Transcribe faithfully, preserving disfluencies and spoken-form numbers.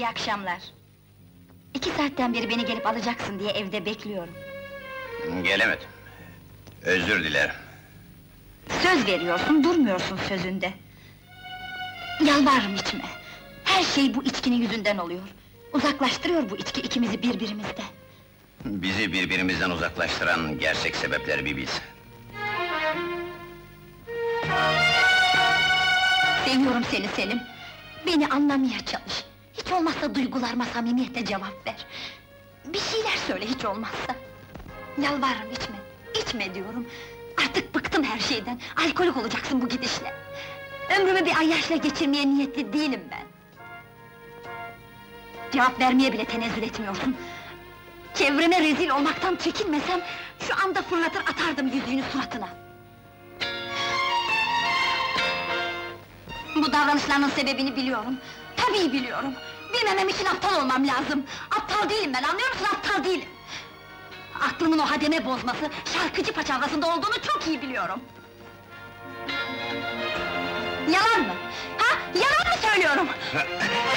İyi akşamlar. İki saatten beri beni gelip alacaksın diye evde bekliyorum. Gelemedim. Özür dilerim. Söz veriyorsun, durmuyorsun sözünde. Yalvarırım içme. Her şey bu içkinin yüzünden oluyor. Uzaklaştırıyor bu içki ikimizi birbirimizden. Bizi birbirimizden uzaklaştıran gerçek sebepleri bir bilsen. Seviyorum seni Selim. Beni anlamaya çalış. Hiç olmazsa duygularıma samimiyetle cevap ver. Bir şeyler söyle hiç olmazsa. Yalvarırım içme, içme diyorum. Artık bıktım her şeyden, alkolik olacaksın bu gidişle. Ömrümü bir ayyaşla geçirmeye niyetli değilim ben. Cevap vermeye bile tenezzül etmiyorsun. Çevreme rezil olmaktan çekinmesem, şu anda fırlatır atardım yüzüğünü suratına. Bu davranışlarının sebebini biliyorum. Tabii biliyorum. Bilmemem için aptal olmam lazım. Aptal değilim ben, anlıyor musun? Aptal değilim. Aklımın o hademe bozması, şarkıcı paçavrasında olduğunu çok iyi biliyorum. Yalan mı? Ha? Yalan mı söylüyorum?